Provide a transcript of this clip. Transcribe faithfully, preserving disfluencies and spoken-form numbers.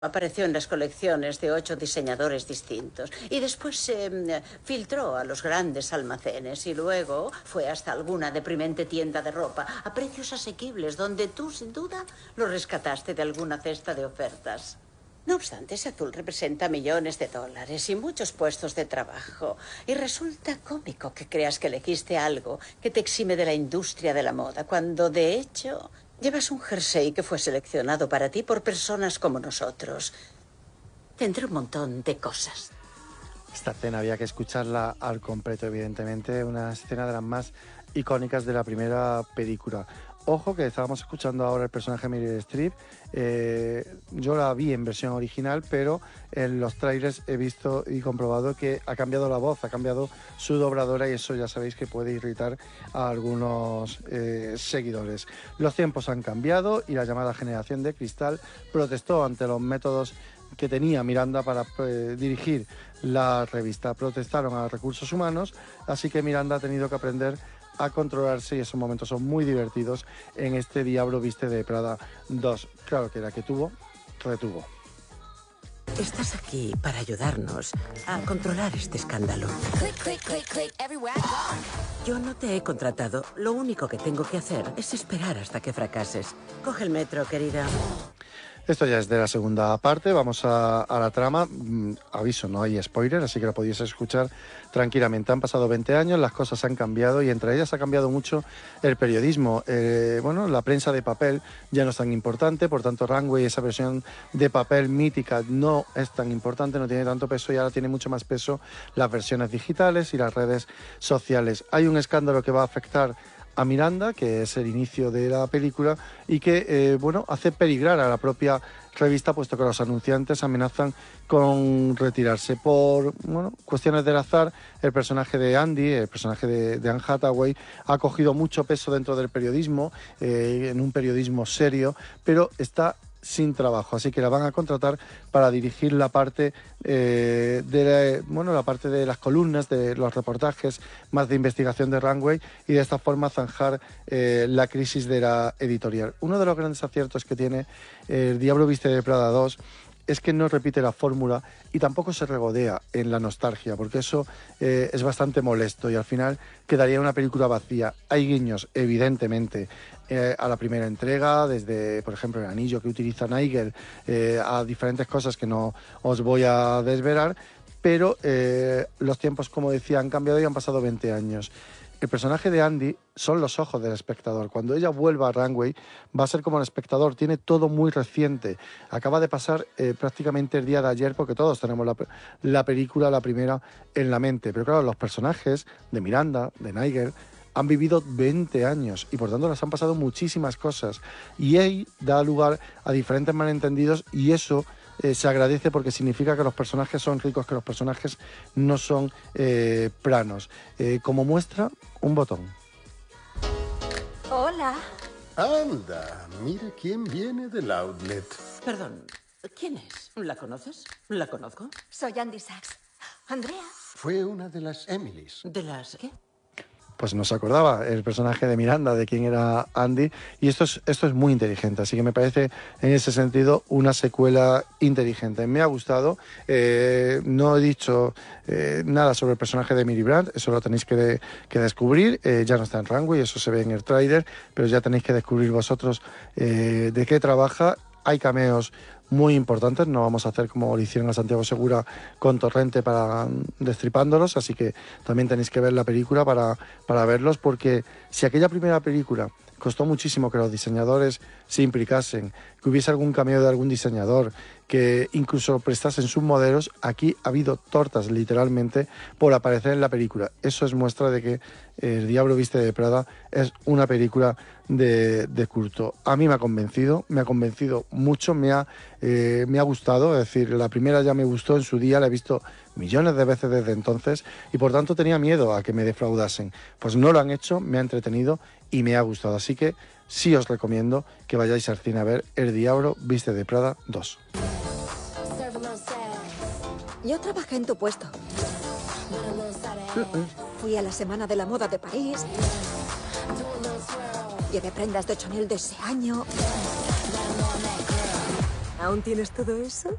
Apareció en las colecciones de ocho diseñadores distintos y después se eh, filtró a los grandes almacenes y luego fue hasta alguna deprimente tienda de ropa a precios asequibles donde tú, sin duda, lo rescataste de alguna cesta de ofertas. No obstante, ese azul representa millones de dólares y muchos puestos de trabajo. Y resulta cómico que creas que elegiste algo que te exime de la industria de la moda, cuando, de hecho, llevas un jersey que fue seleccionado para ti por personas como nosotros. Tendré un montón de cosas. Esta escena había que escucharla al completo, evidentemente. Una escena de las más icónicas de la primera película. Ojo que estábamos escuchando ahora el personaje de Meryl Streep. Eh, yo la vi en versión original, pero en los trailers he visto y comprobado que ha cambiado la voz, ha cambiado su dobladora y eso ya sabéis que puede irritar a algunos eh, seguidores. Los tiempos han cambiado y la llamada generación de cristal protestó ante los métodos que tenía Miranda para eh, dirigir la revista. Protestaron a recursos humanos, así que Miranda ha tenido que aprender a controlarse y esos momentos son muy divertidos en este Diablo Viste de Prada dos. Claro que la que tuvo, retuvo. Estás aquí para ayudarnos a controlar este escándalo. Yo no te he contratado. Lo único que tengo que hacer es esperar hasta que fracases. Coge el metro, querida. Esto ya es de la segunda parte, vamos a, a la trama. Mm, aviso, no hay spoiler, así que lo podéis escuchar tranquilamente. Han pasado veinte años, las cosas han cambiado y entre ellas ha cambiado mucho el periodismo. Eh, bueno, la prensa de papel ya no es tan importante, por tanto Runway, esa versión de papel mítica, no es tan importante, no tiene tanto peso y ahora tiene mucho más peso las versiones digitales y las redes sociales. Hay un escándalo que va a afectar a Miranda, que es el inicio de la película y que eh, bueno, hace peligrar a la propia revista, puesto que los anunciantes amenazan con retirarse por bueno, cuestiones del azar. El personaje de Andy, el personaje de, de Anne Hathaway, ha cogido mucho peso dentro del periodismo, eh, en un periodismo serio, pero está sin trabajo, así que la van a contratar para dirigir la parte eh, de la, bueno, la parte de las columnas, de los reportajes más de investigación de Runway y de esta forma zanjar eh, la crisis de la editorial. Uno de los grandes aciertos que tiene El Diablo Viste de Prada dos es que no repite la fórmula y tampoco se regodea en la nostalgia, porque eso eh, es bastante molesto y al final quedaría una película vacía. Hay guiños, evidentemente, eh, a la primera entrega, desde, por ejemplo, el anillo que utiliza Nigel, eh, a diferentes cosas que no os voy a desvelar, pero eh, los tiempos, como decía, han cambiado y han pasado veinte años. El personaje de Andy son los ojos del espectador. Cuando ella vuelva a Runway va a ser como el espectador. Tiene todo muy reciente. Acaba de pasar eh, prácticamente el día de ayer porque todos tenemos la, la película, la primera, en la mente. Pero claro, los personajes de Miranda, de Nigel, han vivido veinte años y por tanto les han pasado muchísimas cosas. Y ahí da lugar a diferentes malentendidos y eso Eh, se agradece porque significa que los personajes son ricos, que los personajes no son eh, planos. Eh, como muestra, un botón. Hola. Anda, mira quién viene del outlet. Perdón, ¿quién es? ¿La conoces? ¿La conozco? Soy Andy Sachs. Andrea. Fue una de las Emilys. ¿De las qué? Pues no se acordaba el personaje de Miranda, de quién era Andy, y esto es, esto es muy inteligente, así que me parece en ese sentido una secuela inteligente. Me ha gustado, eh, no he dicho eh, nada sobre el personaje de Emily Blunt, eso lo tenéis que, de, que descubrir, eh, ya no está en Runway, eso se ve en el tráiler, pero ya tenéis que descubrir vosotros eh, de qué trabaja. Hay cameos muy importantes, no vamos a hacer como lo hicieron a Santiago Segura con Torrente para destripándolos, así que también tenéis que ver la película para, para verlos, porque si aquella primera película costó muchísimo que los diseñadores se implicasen, que hubiese algún cameo de algún diseñador, que incluso prestasen sus modelos, aquí ha habido tortas literalmente por aparecer en la película. Eso es muestra de que El Diablo Viste de Prada es una película de, de culto. A mí me ha convencido, me ha convencido mucho, me ha, eh, me ha gustado, es decir, la primera ya me gustó en su día, la he visto millones de veces desde entonces y por tanto tenía miedo a que me defraudasen. Pues no lo han hecho, me ha entretenido y me ha gustado, así que sí os recomiendo que vayáis al cine a ver El Diablo Viste de Prada dos. Yo trabajé en tu puesto. Fui a la Semana de la Moda de París. Llevé prendas de Chanel de ese año. ¿Aún tienes todo eso?